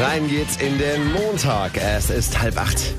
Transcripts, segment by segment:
Rein geht's in den Montag. Es ist 7:30.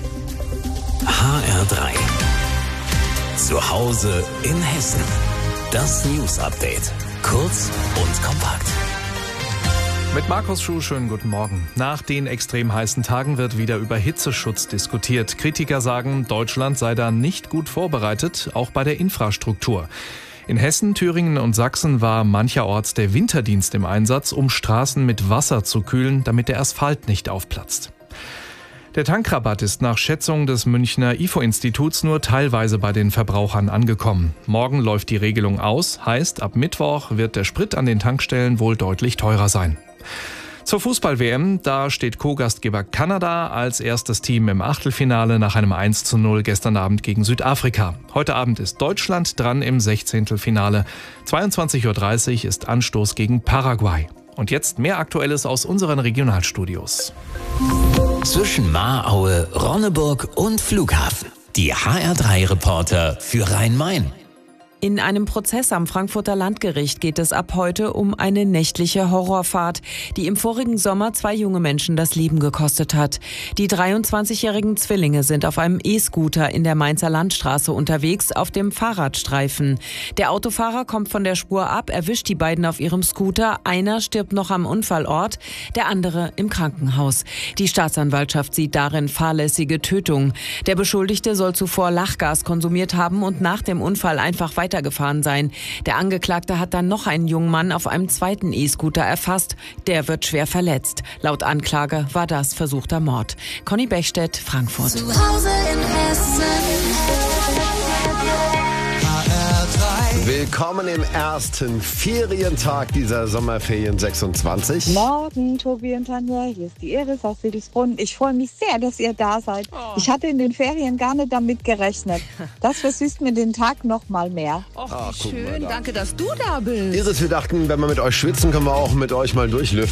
HR3. Zu Hause in Hessen. Das News-Update. Kurz und kompakt. Mit Markus Schuh, schönen guten Morgen. Nach den extrem heißen Tagen wird wieder über Hitzeschutz diskutiert. Kritiker sagen, Deutschland sei da nicht gut vorbereitet, auch bei der Infrastruktur. In Hessen, Thüringen und Sachsen war mancherorts der Winterdienst im Einsatz, um Straßen mit Wasser zu kühlen, damit der Asphalt nicht aufplatzt. Der Tankrabatt ist nach Schätzung des Münchner IFO-Instituts nur teilweise bei den Verbrauchern angekommen. Morgen läuft die Regelung aus, heißt, ab Mittwoch wird der Sprit an den Tankstellen wohl deutlich teurer sein. Zur Fußball-WM, da steht Co-Gastgeber Kanada als erstes Team im Achtelfinale nach einem 1:0 gestern Abend gegen Südafrika. Heute Abend ist Deutschland dran im 16. Finale. 22:30 Uhr ist Anstoß gegen Paraguay. Und jetzt mehr Aktuelles aus unseren Regionalstudios. Zwischen Mahraue, Ronneburg und Flughafen. Die HR3-Reporter für Rhein-Main. In einem Prozess am Frankfurter Landgericht geht es ab heute um eine nächtliche Horrorfahrt, die im vorigen Sommer 2 junge Menschen das Leben gekostet hat. Die 23-jährigen Zwillinge sind auf einem E-Scooter in der Mainzer Landstraße unterwegs auf dem Fahrradstreifen. Der Autofahrer kommt von der Spur ab, erwischt die beiden auf ihrem Scooter. Einer stirbt noch am Unfallort, der andere im Krankenhaus. Die Staatsanwaltschaft sieht darin fahrlässige Tötung. Der Beschuldigte soll zuvor Lachgas konsumiert haben und nach dem Unfall einfach weitergefahren sein. Der Angeklagte hat dann noch einen jungen Mann auf einem zweiten E-Scooter erfasst. Der wird schwer verletzt. Laut Anklage war das versuchter Mord. Conny Bechstedt, Frankfurt. Zu Hause in Hessen. Willkommen im ersten Ferientag dieser Sommerferien 26. Morgen, Tobi und Tanja, hier ist die Iris aus Siedelsbrunn. Ich freue mich sehr, dass ihr da seid. Ich hatte in den Ferien gar nicht damit gerechnet. Das versüßt mir den Tag noch mal mehr. Och, wie schön. Danke, dass du da bist. Iris, wir dachten, wenn wir mit euch schwitzen, können wir auch mit euch mal durchlüften.